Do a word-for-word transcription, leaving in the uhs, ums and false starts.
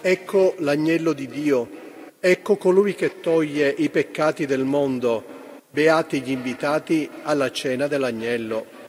Ecco l'agnello di Dio, ecco colui che toglie i peccati del mondo. Beati gli invitati alla cena dell'agnello.